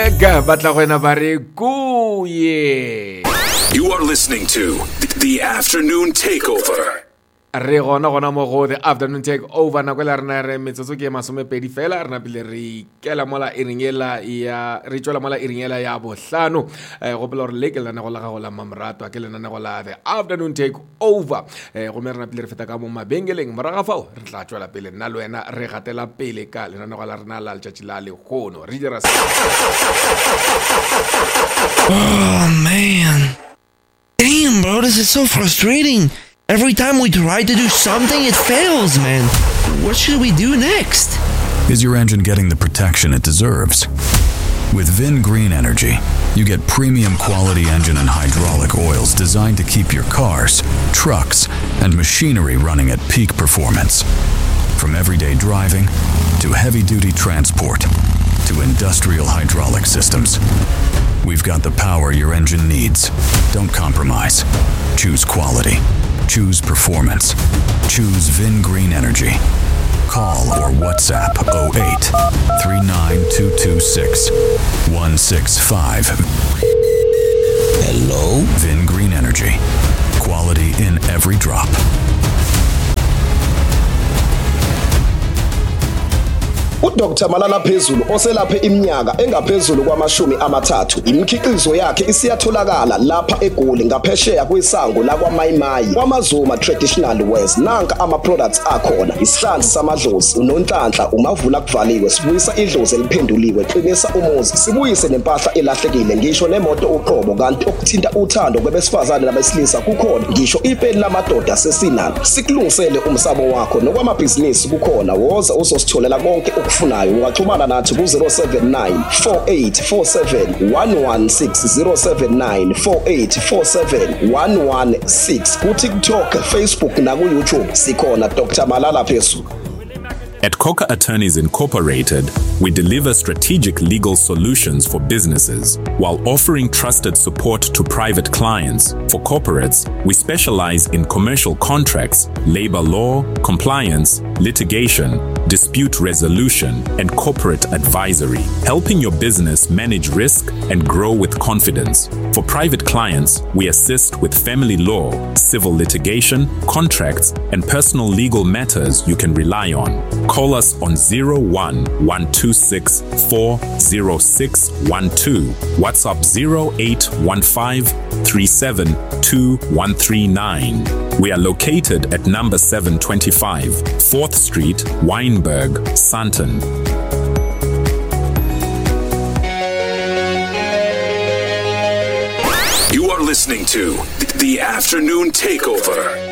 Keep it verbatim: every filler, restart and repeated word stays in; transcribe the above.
You are listening to The Afternoon Takeover. Re gona gona mo go The Afternoon Takeover na kwela rena re metsotso ke masome pedi fela rena pile re kela mola iringela ya re tswela mola iringela ya bohlano eh go pela re le ke lana go la go la mamrato ke lana go la The Afternoon Takeover eh go me rena pile re feta ka mo mabengeleng moraga fao re tla tswela pele nna le wena re gatela pele ka lana go la rena la letsatsi la le gono re dira. Oh man, damn bro, this is so frustrating. Every time we try to do something, it fails, man. What should we do next? Is your engine getting the protection it deserves? With Vin Green Energy, you get premium quality engine and hydraulic oils designed to keep your cars, trucks, and machinery running at peak performance. From everyday driving to heavy-duty transport to industrial hydraulic systems, we've got the power your engine needs. Don't compromise. Choose quality. Choose performance. Choose Vin Green Energy. Call or WhatsApp oh eight, three nine two two six, one six five. Hello? Vin Green Energy. Quality in every drop. uDoctor Malala Phezulu oselaphe iminyaka engaphezulu kwamashumi amathathu imikhiqizo yakhe isiyatholakala lapha eGoli ngaphesheya kwesango la kwaMayimayi kwaMazuma Traditional Wares nanka ama products akhona isihlanzi samadlozi unonhlanhla umavula kuvaliwe sibuyisa idlozi eliphenduliwe qinisa umuzi sibuyise nempahla elahlekile ngisho nemoto uqobo kanti okuthinta uthando kwabesifazane nabesilisa kukhona ngisho ipeni lamadoda sesinalo sikulungisele umsamo wakho nokwamabhizinisi kukhona woza uzositholela konke ufunayo ungaxhumana nathi ku zero seven nine four eight four seven one one six zero seven nine four eight four seven one one six ku TikTok, Facebook na ku YouTube sikhona Doctor Malala Phezulu. At Coca Attorneys Incorporated, we deliver strategic legal solutions for businesses while offering trusted support to private clients. For corporates, we specialize in commercial contracts, labor law, compliance, litigation, dispute resolution, and corporate advisory, helping your business manage risk and grow with confidence. For private clients, we assist with family law, civil litigation, contracts, and personal legal matters you can rely on. Call us on zero one one two six four zero six one two, WhatsApp zero eight one five three seven two one three nine. We are located at number seven twenty-five, fourth Street, Wynberg, Sandton. You are listening to The Afternoon Takeover.